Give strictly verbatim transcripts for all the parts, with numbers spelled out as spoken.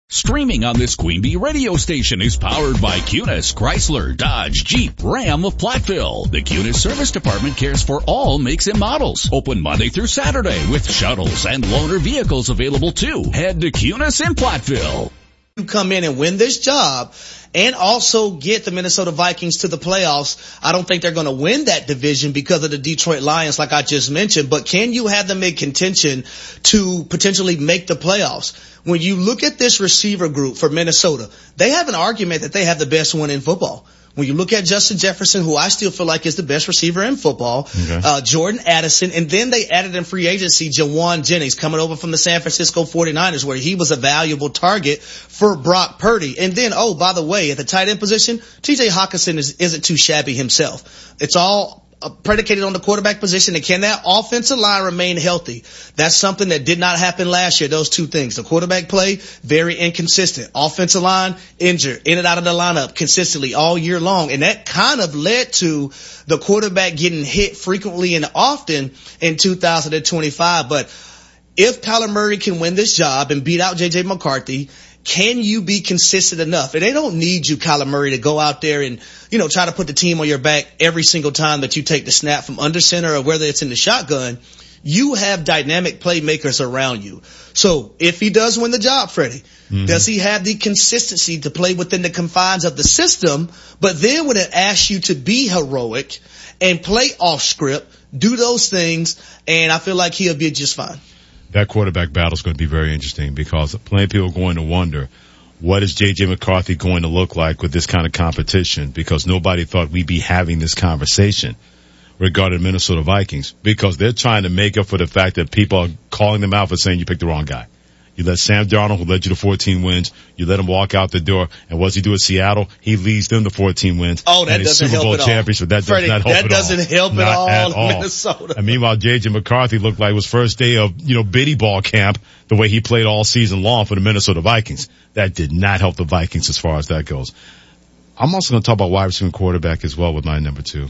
Streaming on this Queen Bee radio station is powered by Cunis, Chrysler, Dodge, Jeep, Ram of Platteville. The Cunis Service Department cares for all makes and models. Open Monday through Saturday with shuttles and loaner vehicles available too. Head to Cunis in Platteville. You come in and win this job and also get the Minnesota Vikings to the playoffs. I don't think they're going to win that division because of the Detroit Lions, like I just mentioned, but can you have them in contention to potentially make the playoffs? When you look at this receiver group for Minnesota, they have an argument that they have the best one in football. When you look at Justin Jefferson, who I still feel like is the best receiver in football, okay. uh, Jordan Addison, and then they added in free agency Jawan Jennings coming over from the San Francisco forty-niners, where he was a valuable target for Brock Purdy. And then, oh, by the way, at the tight end position, T J Hockenson is, isn't too shabby himself. It's all predicated on the quarterback position, and can that offensive line remain healthy? That's something that did not happen last year, those two things. The quarterback play, very inconsistent. Offensive line, injured, in and out of the lineup consistently all year long. And that kind of led to the quarterback getting hit frequently and often in two thousand twenty-five. But if Kyler Murray can win this job and beat out J J McCarthy, can you be consistent enough? And they don't need you, Kyler Murray, to go out there and, you know, try to put the team on your back every single time that you take the snap from under center or whether it's in the shotgun. You have dynamic playmakers around you. So if he does win the job, Freddie, mm-hmm. does he have the consistency to play within the confines of the system? But then when it asks you to be heroic and play off script, do those things, and I feel like he'll be just fine. That quarterback battle is going to be very interesting because plenty of people are going to wonder, what is J J McCarthy going to look like with this kind of competition? Because nobody thought we'd be having this conversation regarding Minnesota Vikings, because they're trying to make up for the fact that people are calling them out for saying you picked the wrong guy. You let Sam Darnold, who led you to fourteen wins, you let him walk out the door. And what's he do at Seattle? He leads them to fourteen wins. Oh, that and doesn't Super Bowl help at championship. all. That does Freddie, not help that at doesn't all. help not at all at in all. Minnesota. And meanwhile, J J McCarthy looked like it was first day of, you know, Biddy ball camp, the way he played all season long for the Minnesota Vikings. That did not help the Vikings as far as that goes. I'm also going to talk about wide receiver quarterback as well with my number two.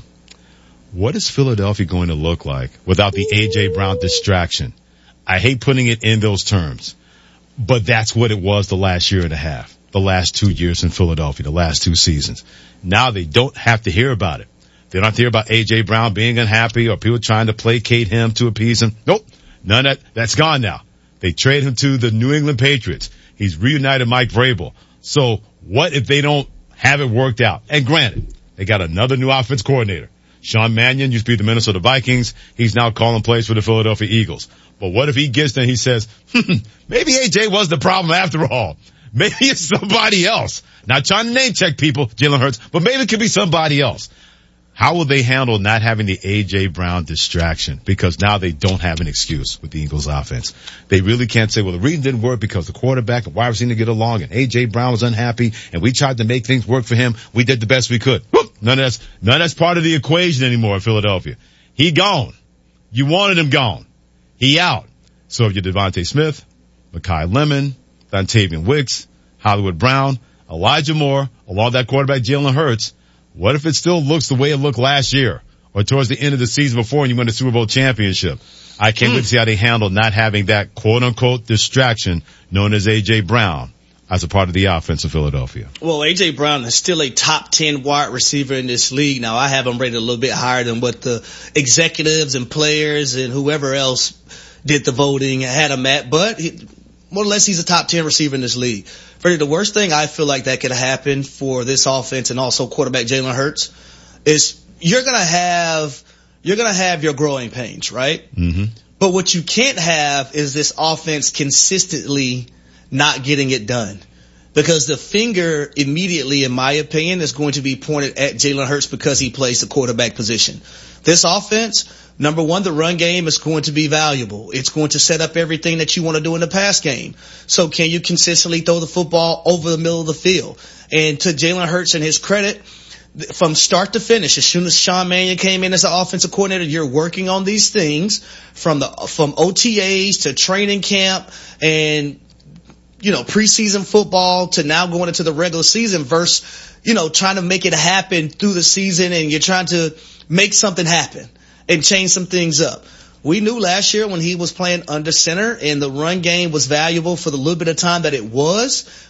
What is Philadelphia going to look like without the A J Brown distraction? I hate putting it in those terms, but that's what it was the last year and a half, the last two years in Philadelphia, the last two seasons. Now they don't have to hear about it. They don't have to hear about A J Brown being unhappy or people trying to placate him to appease him. Nope. None of that. That's gone now. They trade him to the New England Patriots. He's reunited Mike Vrabel. So what if they don't have it worked out? And granted, they got another new offense coordinator. Sean Mannion used to be the Minnesota Vikings. He's now calling plays for the Philadelphia Eagles. But what if he gets there and he says, hmm, maybe A J was the problem after all. Maybe it's somebody else. Not trying to name check people, Jalen Hurts, but maybe it could be somebody else. How will they handle not having the A J Brown distraction? Because now they don't have an excuse with the Eagles offense. They really can't say, well, the reason didn't work because the quarterback and wide receiver didn't get along and A J Brown was unhappy and we tried to make things work for him. We did the best we could. Whoop! None of that's, none of that's part of the equation anymore in Philadelphia. He gone. You wanted him gone. He out. So if you're Devontae Smith, Mekhi Lemon, Dontavian Wicks, Hollywood Brown, Elijah Moore, along that quarterback Jalen Hurts, what if it still looks the way it looked last year or towards the end of the season before and you win the Super Bowl championship? I can't mm. wait to see how they handle not having that quote-unquote distraction known as A J Brown as a part of the offense of Philadelphia. Well, A J Brown is still a top ten wide receiver in this league. Now, I have him rated a little bit higher than what the executives and players and whoever else did the voting had him at, but he, more or less he's a top ten receiver in this league. Freddie, the worst thing I feel like that could happen for this offense and also quarterback Jalen Hurts is you're going to have, you're going to have your growing pains, right? Mm-hmm. But what you can't have is this offense consistently not getting it done. Because the finger immediately, in my opinion, is going to be pointed at Jalen Hurts because he plays the quarterback position. This offense, number one, the run game is going to be valuable. It's going to set up everything that you want to do in the pass game. So can you consistently throw the football over the middle of the field? And to Jalen Hurts and his credit, from start to finish, as soon as Sean Mannion came in as the offensive coordinator, you're working on these things from the from O T As to training camp and, you know, preseason football to now going into the regular season versus, you know, trying to make it happen through the season and you're trying to make something happen and change some things up. We knew last year when he was playing under center and the run game was valuable for the little bit of time that it was,